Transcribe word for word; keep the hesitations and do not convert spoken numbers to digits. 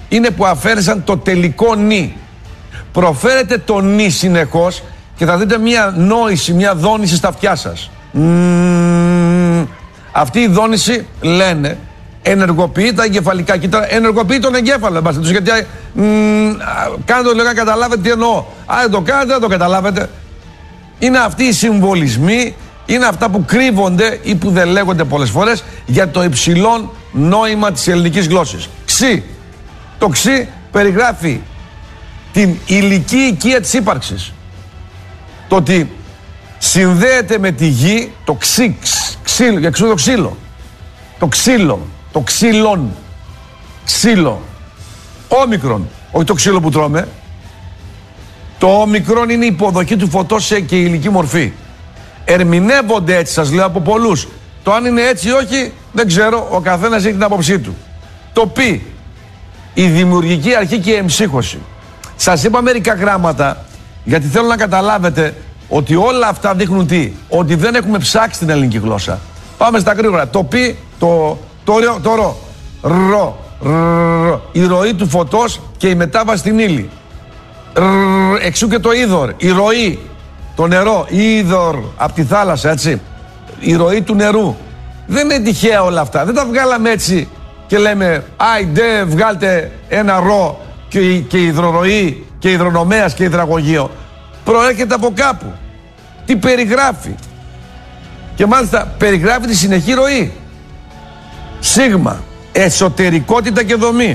είναι που αφαίρεσαν το τελικό νη. Προφέρετε το νη συνεχώς και θα δείτε μια νόηση, μια δόνηση στα αυτιά σας. Mm, αυτή η δόνηση, λένε, ενεργοποιεί τα εγκεφαλικά. Κοίτα, ενεργοποιεί τον εγκέφαλο, μπάστε τους, γιατί mm, κάντε το λίγο να καταλάβετε τι εννοώ. Αν δεν το κάνετε, δεν το καταλάβετε. Είναι αυτοί οι συμβολισμοί, είναι αυτά που κρύβονται ή που δεν λέγονται πολλές φορές για το υψηλό νόημα της ελληνικής γλώσσης. Ξι. Το ξι περιγράφει την υλική οικία της ύπαρξης. Το ότι συνδέεται με τη γη, το ξύ, ξύλο, για ξύλο, το ξύλο. Το ξύλο, το ξύλον, ξύλο. Όμικρον, όχι το ξύλο που τρώμε. Το όμικρον είναι η υποδοχή του φωτός σε και υλική μορφή. Ερμηνεύονται έτσι, σας λέω, από πολλούς. Το αν είναι έτσι ή όχι, δεν ξέρω, ο καθένας έχει την άποψή του. Το πι, η δημιουργική αρχή και η εμψύχωση. Σας είπα μερικά γράμματα, γιατί θέλω να καταλάβετε ότι όλα αυτά δείχνουν τι, ότι δεν έχουμε ψάξει την ελληνική γλώσσα. Πάμε στα γρήγορα. Το πι, το, το, το, το ρο, ρο, ρο, η ροή του φωτός και η μετάβαση στην ύλη. Ρ, εξού και το είδωρ, η ροή, το νερό, είδωρ από τη θάλασσα, έτσι. Η ροή του νερού. Δεν είναι τυχαία όλα αυτά. Δεν τα βγάλαμε έτσι και λέμε άιντε βγάλτε ένα ρο και, και υδροροή και υδρονομέας και υδραγωγείο. Προέρχεται από κάπου. Τι περιγράφει. Και μάλιστα περιγράφει τη συνεχή ροή. Σίγμα, εσωτερικότητα και δομή.